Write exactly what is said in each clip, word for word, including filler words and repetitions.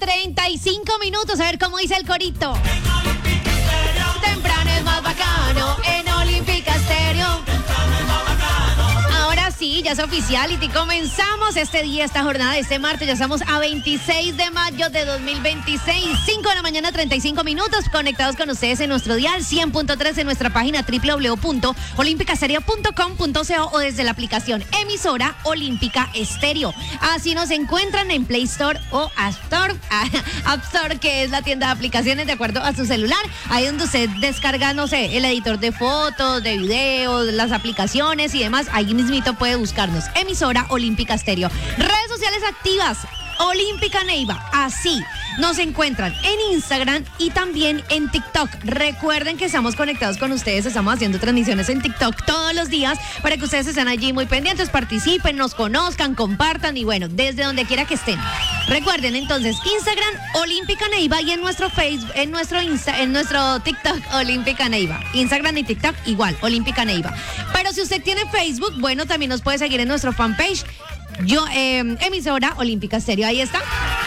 treinta y cinco minutos. A ver cómo dice el corito. Temprano es más bacano en Olímpica Estéreo. Ahora sí, ya es oficial y comenzamos este día, esta jornada de este martes. Ya estamos a veintiséis de mayo de dos mil veintiséis, cinco de la mañana, treinta y cinco minutos, conectados con ustedes en nuestro dial cien punto tres, en nuestra página doble u doble u doble u punto olímpica estéreo punto com punto co o desde la aplicación emisora Olímpica Estéreo. Así nos encuentran en Play Store o App Store, App Store, que es la tienda de aplicaciones de acuerdo a su celular. Ahí donde usted descarga, no sé, el editor de fotos, de videos, las aplicaciones y demás. Ahí mismito puede buscarnos, emisora Olímpica Estéreo. Redes sociales activas, Olímpica Neiva, así nos encuentran en Instagram y también en TikTok. Recuerden que estamos conectados con ustedes, estamos haciendo transmisiones en TikTok todos los días para que ustedes estén allí muy pendientes, participen, nos conozcan, compartan y bueno, desde donde quiera que estén. Recuerden entonces, Instagram Olímpica Neiva y en nuestro Facebook, en nuestro Insta, en nuestro TikTok Olímpica Neiva. Instagram y TikTok igual, Olímpica Neiva. Pero si usted tiene Facebook, bueno, también nos puede seguir en nuestro fanpage. Yo, eh, emisora Olímpica Estéreo, ahí está.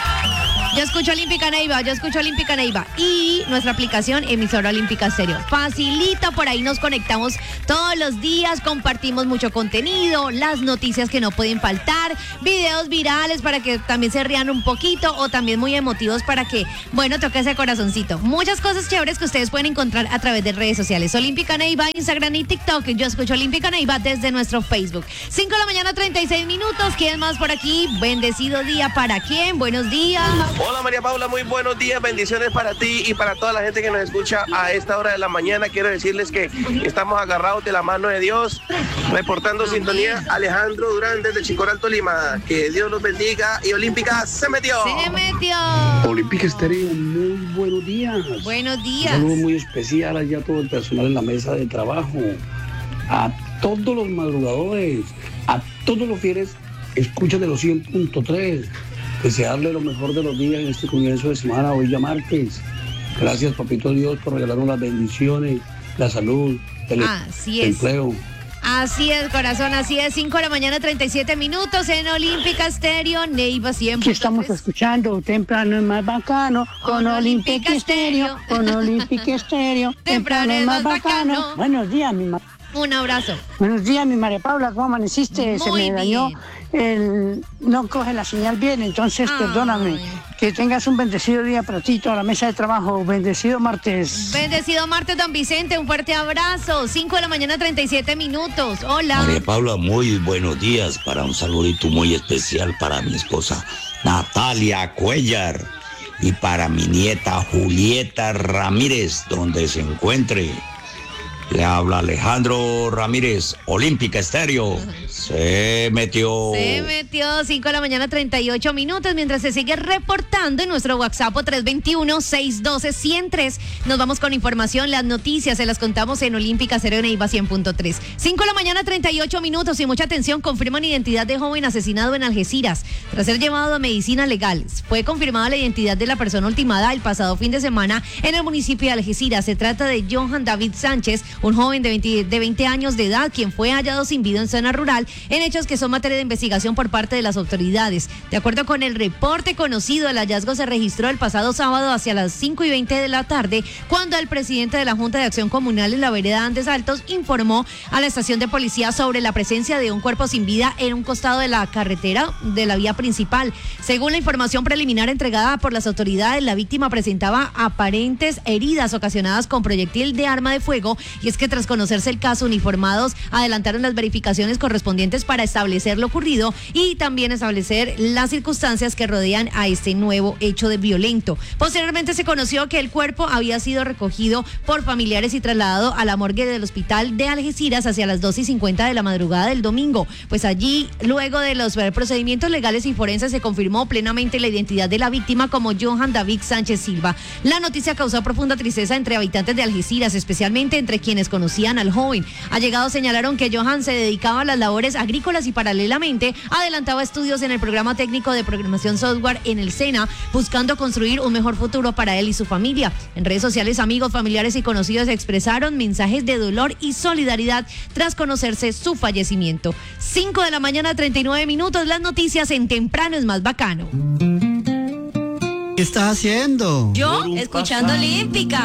Yo escucho Olímpica Neiva, yo escucho Olímpica Neiva y nuestra aplicación emisora Olímpica Estéreo. Facilita, por ahí nos conectamos todos los días, compartimos mucho contenido, las noticias que no pueden faltar, videos virales para que también se rían un poquito o también muy emotivos para que, bueno, toque ese corazoncito. Muchas cosas chéveres que ustedes pueden encontrar a través de redes sociales. Olímpica Neiva, Instagram y TikTok. Yo escucho Olímpica Neiva desde nuestro Facebook. cinco de la mañana, treinta y seis minutos. ¿Quién más por aquí? Bendecido día para quién. Buenos días. Hola María Paula, muy buenos días, bendiciones para ti y para toda la gente que nos escucha a esta hora de la mañana. Quiero decirles que estamos agarrados de la mano de Dios, reportando sintonía Alejandro Durán desde Chicoral, Tolima. Que Dios los bendiga y Olímpica se metió. Se metió. Olímpica Estéreo, muy buenos días. Buenos días. Un saludo muy especial allá a todo el personal en la mesa de trabajo, a todos los madrugadores, a todos los fieles escuchas de los cien punto tres. Desearle lo mejor de los días en este comienzo de semana, hoy ya martes. Gracias, papito Dios, por regalarnos las bendiciones, la salud, el así es. empleo. Así es, corazón, así es. cinco de la mañana, treinta y siete minutos en Olímpica Estéreo, Neiva siempre. Que estamos escuchando Temprano es más bacano con Olímpica Estéreo, con Olímpica Estéreo. Temprano es más bacano. Buenos días, mi madre. Un abrazo. Buenos días, mi María Paula, ¿cómo amaneciste? Muy Se me bien. dañó el... No coge la señal bien, entonces Ay. perdóname. Que tengas un bendecido día para ti, toda la mesa de trabajo. Bendecido martes. Bendecido martes, don Vicente, un fuerte abrazo. cinco de la mañana, treinta y siete minutos. Hola. María Paula, muy buenos días. Para un saludito muy especial para mi esposa Natalia Cuellar y para mi nieta Julieta Ramírez, donde se encuentre. Le habla Alejandro Ramírez, Olímpica Estéreo. Se metió. Se metió, cinco de la mañana, treinta y ocho minutos, mientras se sigue reportando en nuestro WhatsApp tres dos uno, seis uno dos, uno cero tres. Nos vamos con información, las noticias, se las contamos en Olímpica Estéreo Neiva cien punto tres. cinco de la mañana, treinta y ocho minutos, y mucha atención, confirman identidad de joven asesinado en Algeciras. Tras ser llevado a medicina legal, fue confirmada la identidad de la persona ultimada el pasado fin de semana en el municipio de Algeciras. Se trata de Johan David Sánchez, un joven de veinte, de veinte años de edad, quien fue hallado sin vida en zona rural, en hechos que son materia de investigación por parte de las autoridades. De acuerdo con el reporte conocido, el hallazgo se registró el pasado sábado hacia las cinco y veinte de la tarde, cuando el presidente de la Junta de Acción Comunal en la vereda Andes Altos informó a la estación de policía sobre la presencia de un cuerpo sin vida en un costado de la carretera de la vía principal. Según la información preliminar entregada por las autoridades, la víctima presentaba aparentes heridas ocasionadas con proyectil de arma de fuego, y es que tras conocerse el caso, uniformados adelantaron las verificaciones correspondientes para establecer lo ocurrido y también establecer las circunstancias que rodean a este nuevo hecho de violento. Posteriormente se conoció que el cuerpo había sido recogido por familiares y trasladado a la morgue del hospital de Algeciras hacia las dos y cincuenta de la madrugada del domingo. Pues allí, luego de los procedimientos legales y forenses, se confirmó plenamente la identidad de la víctima como Johan David Sánchez Silva. La noticia causó profunda tristeza entre habitantes de Algeciras, especialmente entre quienes conocían al joven. Allegados señalaron que Johan se dedicaba a las labores agrícolas y paralelamente adelantaba estudios en el programa técnico de programación software en el SENA, buscando construir un mejor futuro para él y su familia. En redes sociales, amigos, familiares y conocidos expresaron mensajes de dolor y solidaridad tras conocerse su fallecimiento. cinco de la mañana, treinta y nueve minutos, las noticias en Temprano es más bacano. ¿qué estás haciendo? Yo, escuchando Olímpica.